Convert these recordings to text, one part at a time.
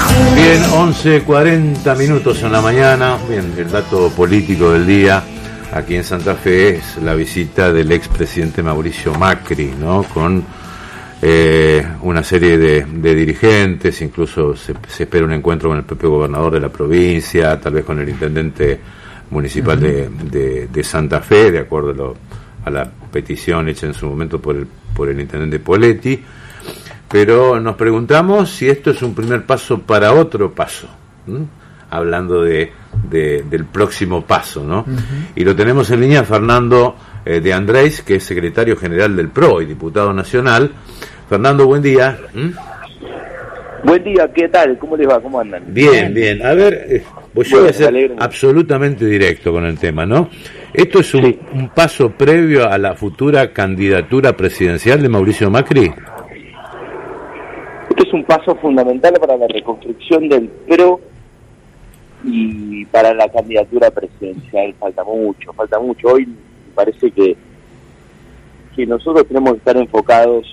Bien, 11:40 minutos en la mañana. Bien, el dato político del día aquí en Santa Fe es la visita del expresidente Mauricio Macri, ¿no? Con una serie de dirigentes, incluso se espera un encuentro con el propio gobernador de la provincia, tal vez con el intendente municipal de Santa Fe, de acuerdo a la petición hecha en su momento por el intendente Poletti. Pero nos preguntamos si esto es un primer paso para otro paso, ¿no? Hablando del próximo paso, ¿no? Y lo tenemos en línea Fernando de Andrés, que es secretario general del PRO y diputado nacional. Fernando, buen día. Buen día, ¿qué tal? ¿Cómo les va? ¿Cómo andan? Bien, bien. A ver, pues yo voy a ser absolutamente directo con el tema, ¿no? ¿Esto es un paso previo a la futura candidatura presidencial de Mauricio Macri? Este es un paso fundamental para la reconstrucción del PRO y para la candidatura presidencial. Falta mucho. Hoy me parece que nosotros tenemos que estar enfocados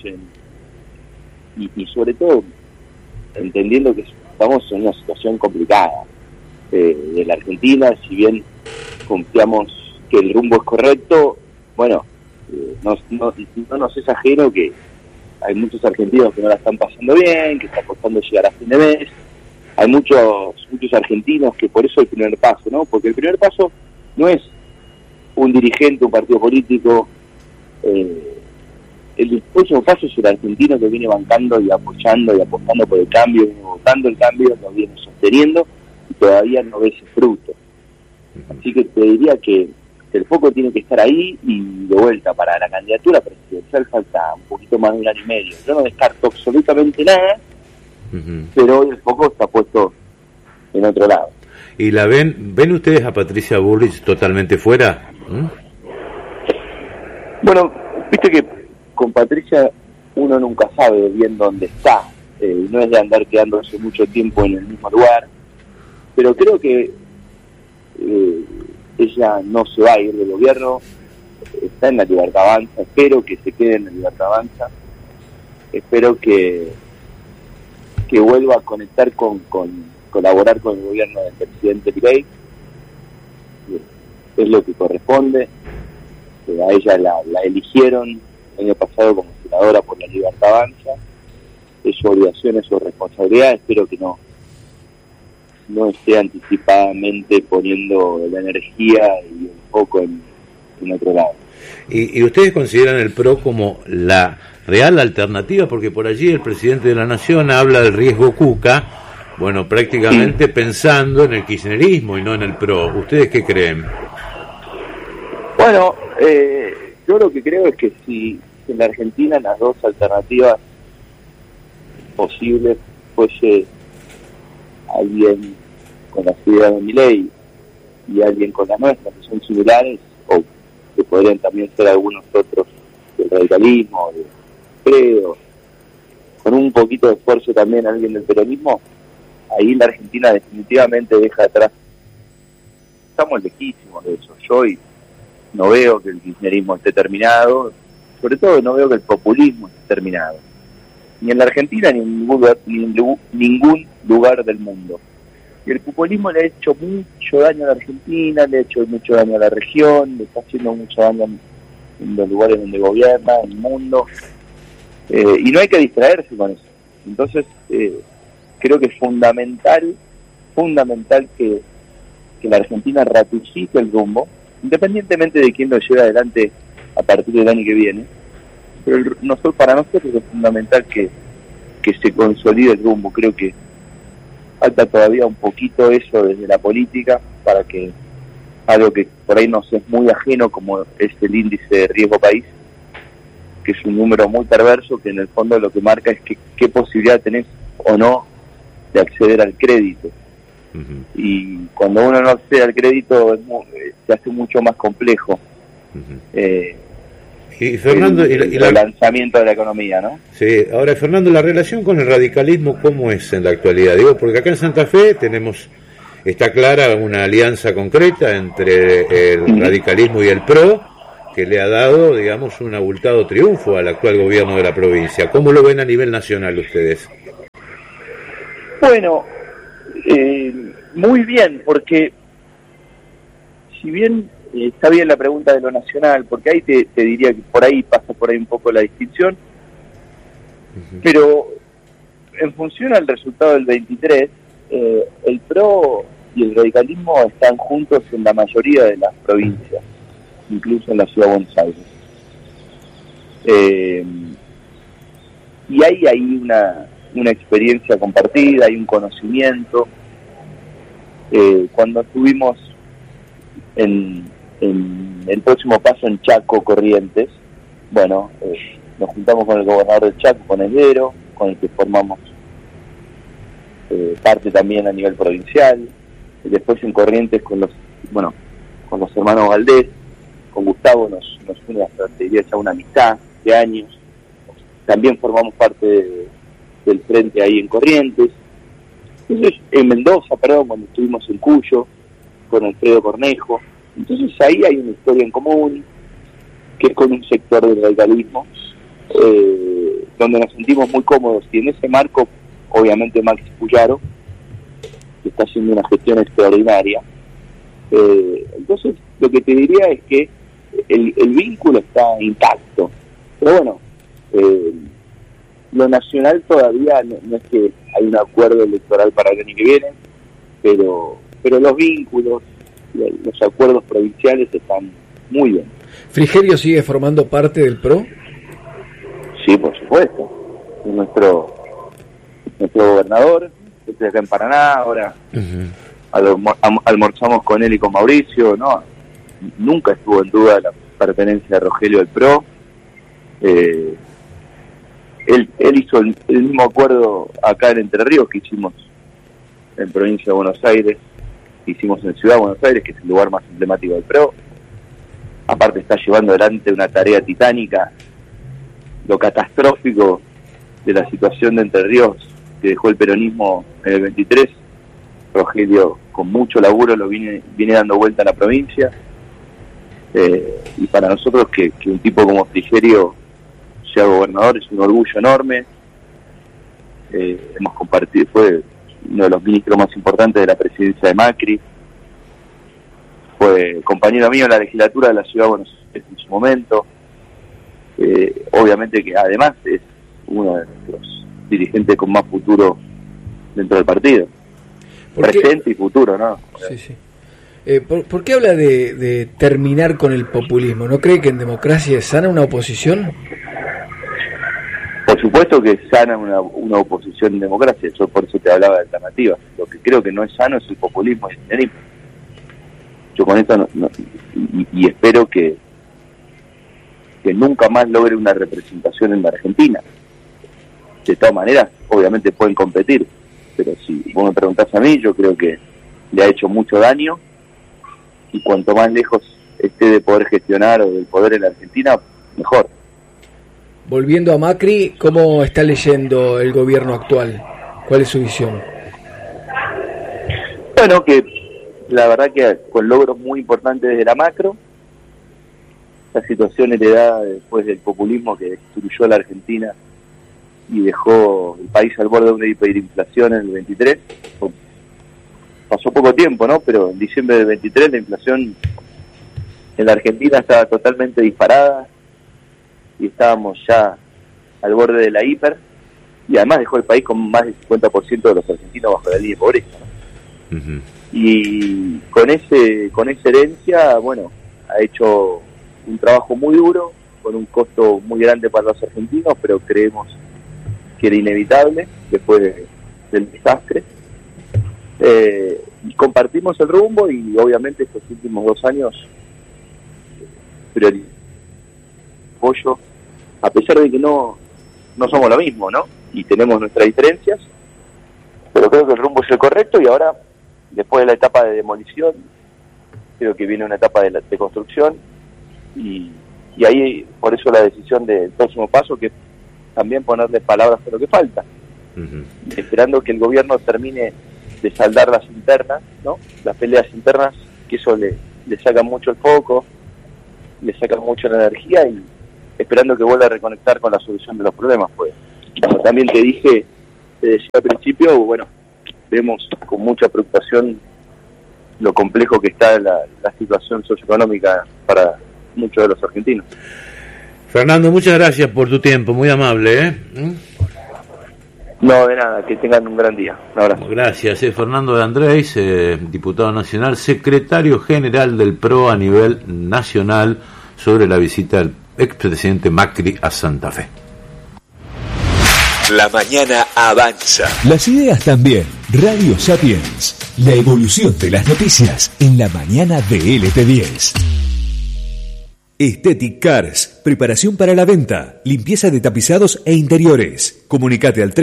y sobre todo entendiendo que estamos en una situación complicada de la Argentina. Si bien confiamos que el rumbo es correcto, bueno, no nos es ajeno que hay muchos argentinos que no la están pasando bien, que está costando llegar a fin de mes. Hay muchos argentinos que por eso el primer paso, ¿no? Porque el primer paso no es un dirigente, un partido político. El próximo paso es el argentino que viene bancando y apoyando y apostando por el cambio, viene votando el cambio, lo viene sosteniendo y todavía no ve ese fruto. Así que te diría que el foco tiene que estar ahí y de vuelta para la candidatura presidencial falta un poquito más de un año y medio. Yo no descarto absolutamente nada, pero hoy el foco está puesto en otro lado. ¿Y la ven ustedes a Patricia Bullrich totalmente fuera? Bueno, viste que con Patricia uno nunca sabe bien dónde está, no es de andar quedándose mucho tiempo en el mismo lugar, pero creo que ella no se va a ir del gobierno, está en la Libertad Avanza, espero que se quede en la Libertad Avanza, espero que vuelva a conectar colaborar con el gobierno del presidente Milei, es lo que corresponde. A ella la eligieron el año pasado como senadora por la Libertad Avanza, es su obligación, es su responsabilidad. Espero que no esté anticipadamente poniendo la energía y el foco en otro lado. ¿Y ustedes consideran el PRO como la real alternativa? Porque por allí el presidente de la Nación habla del riesgo Cuca, bueno, prácticamente pensando en el kirchnerismo y no en el PRO. ¿Ustedes qué creen? Bueno, yo lo que creo es que si en la Argentina las dos alternativas posibles fuese alguien con las ideas de Milei y alguien con las nuestras, que son similares, o que podrían también ser algunos otros del radicalismo, de creo, con un poquito de esfuerzo también alguien del peronismo, ahí la Argentina definitivamente deja atrás. Estamos lejísimos de eso. Yo hoy no veo que el kirchnerismo esté terminado, sobre todo no veo que el populismo esté terminado, ni en la Argentina ni en ningún lugar del mundo. Y el populismo le ha hecho mucho daño a la Argentina, le ha hecho mucho daño a la región, le está haciendo mucho daño en los lugares donde gobierna, en el mundo, y no hay que distraerse con eso. Entonces creo que es fundamental que la Argentina ratifique el rumbo, independientemente de quién lo lleve adelante a partir del año que viene. Pero para nosotros es fundamental que se consolide el rumbo. Creo que falta todavía un poquito eso desde la política para que algo que por ahí nos es muy ajeno, como es el índice de riesgo país, que es un número muy perverso, que en el fondo lo que marca es qué posibilidad tenés o no de acceder al crédito. Y cuando uno no accede al crédito se hace mucho más complejo y Fernando, el lanzamiento de la economía, ¿no? Sí, ahora Fernando, la relación con el radicalismo, ¿cómo es en la actualidad? Digo, porque acá en Santa Fe está clara una alianza concreta entre el radicalismo y el PRO, que le ha dado, digamos, un abultado triunfo al actual gobierno de la provincia. ¿Cómo lo ven a nivel nacional ustedes? Bueno, Muy bien, porque si bien está bien la pregunta de lo nacional, porque ahí te diría que por ahí pasa por ahí un poco la distinción, pero en función al resultado del 23, el PRO y el radicalismo están juntos en la mayoría de las provincias, incluso en la ciudad de Buenos Aires. Y hay una experiencia compartida, hay un conocimiento. Cuando estuvimos en el próximo paso en Chaco, Corrientes, bueno, nos juntamos con el gobernador del Chaco, con Heguero, con el que formamos parte también a nivel provincial, y después en Corrientes con los hermanos Valdés, con Gustavo nos une hasta, te diría, ya una amistad de años. También formamos parte del frente ahí en Corrientes. Entonces, en Mendoza, cuando estuvimos en Cuyo, con Alfredo Cornejo. Entonces ahí hay una historia en común, que es con un sector del radicalismo, donde nos sentimos muy cómodos. Y en ese marco, obviamente, Maxi Puyaro, que está haciendo una gestión extraordinaria. Entonces, lo que te diría es que el vínculo está intacto. Pero bueno, lo nacional todavía no es que hay un acuerdo electoral para el año que viene, pero los vínculos, los acuerdos provinciales están muy bien. ¿Frigerio sigue formando parte del PRO? Sí, por supuesto. Es nuestro gobernador, estoy acá en Paraná, ahora almorzamos con él y con Mauricio, ¿no? Nunca estuvo en duda la pertenencia de Rogelio al PRO. Él hizo el mismo acuerdo acá en Entre Ríos que hicimos en provincia de Buenos Aires, que hicimos en Ciudad de Buenos Aires, que es el lugar más emblemático del PRO. Aparte está llevando adelante una tarea titánica, lo catastrófico de la situación de Entre Ríos que dejó el peronismo en el 23. Rogelio con mucho laburo lo viene dando vuelta a la provincia, y para nosotros que un tipo como Frigerio sea gobernador es un orgullo enorme. Hemos compartido, fue uno de los ministros más importantes de la presidencia de Macri, fue compañero mío en la legislatura de la ciudad de Buenos Aires en su momento. Obviamente que además es uno de nuestros dirigentes con más futuro dentro del partido, presente y futuro, ¿no? Sí, sí. ¿Por qué habla de terminar con el populismo? ¿No cree que en democracia es sana una oposición? Por supuesto que es sana una oposición en democracia. Yo por eso te hablaba de alternativas. Lo que creo que no es sano es el populismo y el kirchnerismo. Yo con esto y espero que nunca más logre una representación en la Argentina. De todas maneras, obviamente pueden competir, pero si vos me preguntás a mí, yo creo que le ha hecho mucho daño, y cuanto más lejos esté de poder gestionar o del poder en la Argentina, mejor. Volviendo a Macri, ¿cómo está leyendo el gobierno actual? ¿Cuál es su visión? Bueno, que la verdad que con logros muy importantes desde la macro, la situación heredada después del populismo que destruyó la Argentina y dejó el país al borde de una hiperinflación en el 23. Pasó poco tiempo, ¿no? Pero en diciembre del 23 la inflación en la Argentina estaba totalmente disparada y estábamos ya al borde de la hiper, y además dejó el país con más del 50% de los argentinos bajo la línea de pobreza, ¿no? Uh-huh. Y con esa herencia, bueno, ha hecho un trabajo muy duro, con un costo muy grande para los argentinos, pero creemos que era inevitable después del desastre. Y compartimos el rumbo, y obviamente estos últimos 2 años apoyo, a pesar de que no somos lo mismo, ¿no? Y tenemos nuestras diferencias, pero creo que el rumbo es el correcto, y ahora, después de la etapa de demolición, creo que viene una etapa de construcción, y ahí, por eso la decisión del próximo paso, que es también ponerle palabras a lo que falta, esperando que el gobierno termine de saldar las internas, ¿no? Las peleas internas, que eso le saca mucho el foco, le saca mucho la energía, y esperando que vuelva a reconectar con la solución de los problemas, pues. Como también te decía al principio, bueno, vemos con mucha preocupación lo complejo que está la situación socioeconómica para muchos de los argentinos. Fernando, muchas gracias por tu tiempo, muy amable, ¿eh? No, de nada, que tengan un gran día. Un abrazo. Gracias. Fernando de Andrés, diputado nacional, secretario general del PRO a nivel nacional, sobre la visita del expresidente Macri a Santa Fe. La mañana avanza. Las ideas también. Radio Sapiens. La evolución de las noticias en la mañana de LT10. Aesthetic Cars, preparación para la venta, limpieza de tapizados e interiores. Comunicate al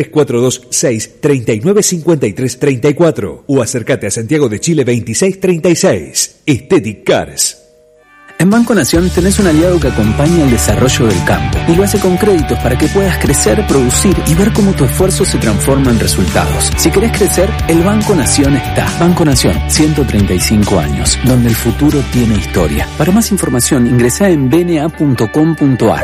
3426-395334 o acércate a Santiago de Chile 2636. Aesthetic Cars. En Banco Nación tenés un aliado que acompaña el desarrollo del campo y lo hace con créditos para que puedas crecer, producir y ver cómo tu esfuerzo se transforma en resultados. Si querés crecer, el Banco Nación está. Banco Nación, 135 años, donde el futuro tiene historia. Para más información, ingresá en bna.com.ar.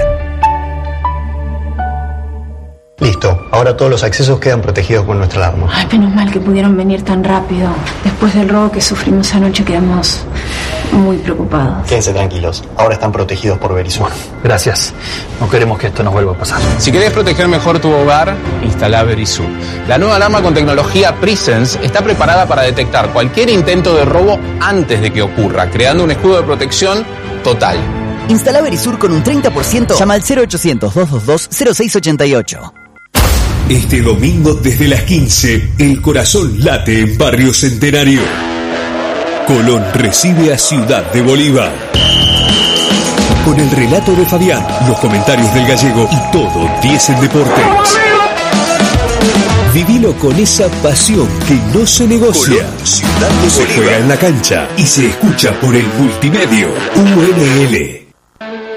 Listo, ahora todos los accesos quedan protegidos con nuestra alarma. Ay, menos mal que pudieron venir tan rápido. Después del robo que sufrimos anoche quedamos muy preocupados. Quédense tranquilos, ahora están protegidos por Verisur. Gracias, no queremos que esto nos vuelva a pasar. Si querés proteger mejor tu hogar, instala Verisur. La nueva alarma con tecnología Presence está preparada para detectar cualquier intento de robo antes de que ocurra, creando un escudo de protección total. Instala Verisur con un 30%. Llama al 0800-222-0688. Este domingo desde las 15, el corazón late en Barrio Centenario. Colón recibe a Ciudad de Bolívar. Con el relato de Fabián, los comentarios del gallego y todo 10 en deportes. Vivilo con esa pasión que no se negocia. Colón, Ciudad de Bolívar. Se juega en la cancha y se escucha por el multimedio UNL.